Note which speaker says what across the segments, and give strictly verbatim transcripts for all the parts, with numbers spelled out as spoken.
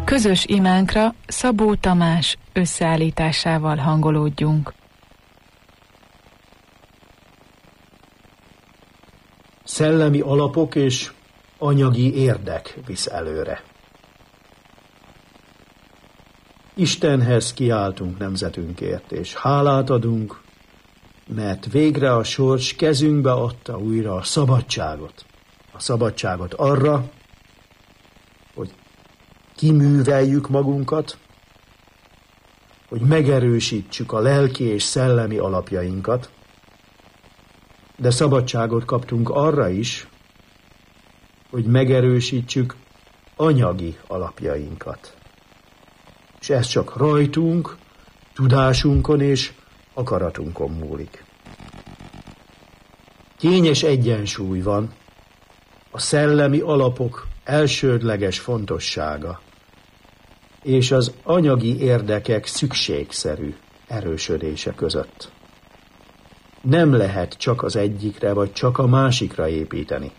Speaker 1: Közös imánkra Szabó Tamás összeállításával hangolódjunk.
Speaker 2: Szellemi alapok és anyagi érdek visz előre. Istenhez kiáltunk nemzetünkért, és hálát adunk, mert végre a sors kezünkbe adta újra a szabadságot. A szabadságot arra, hogy kiműveljük magunkat, hogy megerősítsük a lelki és szellemi alapjainkat, de szabadságot kaptunk arra is, hogy megerősítsük anyagi alapjainkat. És ez csak rajtunk, tudásunkon és akaratunkon múlik. Kényes egyensúly van a szellemi alapok elsődleges fontossága és az anyagi érdekek szükségszerű erősödése között. Nem lehet csak az egyikre vagy csak a másikra építeni.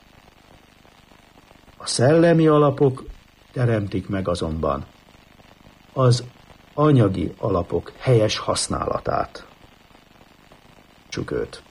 Speaker 2: A szellemi alapok teremtik meg azonban az anyagi alapok helyes használatát. Csak őt.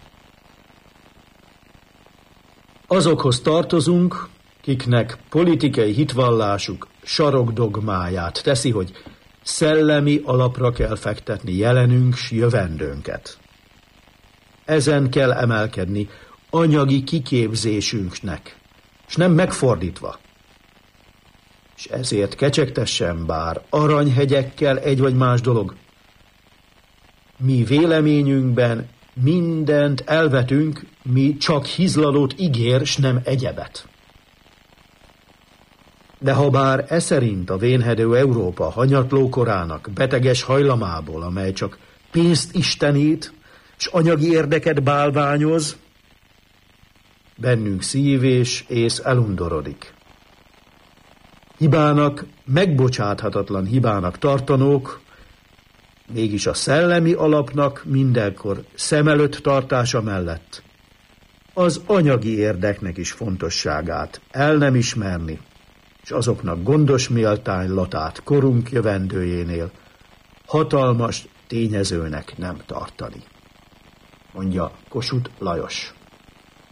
Speaker 2: Azokhoz tartozunk, kiknek politikai hitvallásuk sarokdogmáját teszi, hogy szellemi alapra kell fektetni jelenünk s jövendőnket. Ezen kell emelkedni anyagi kiképzésünknek, és nem megfordítva. És ezért kecsegtessen bár aranyhegyekkel egy vagy más dolog. Mi véleményünkben mindent elvetünk, mi csak hizlalót ígér, s nem egyebet. De ha bár e szerint a vénhedő Európa hanyatló korának beteges hajlamából, amely csak pénzt istenít, s anyagi érdeket bálványoz, bennünk szív és ész elundorodik. Hibának, megbocsáthatatlan hibának tartanók, mégis a szellemi alapnak mindenkor szem előtt tartása mellett az anyagi érdeknek is fontosságát el nem ismerni, és azoknak gondos méltánylatát korunk jövendőjénél hatalmas tényezőnek nem tartani, mondja Kossuth Lajos.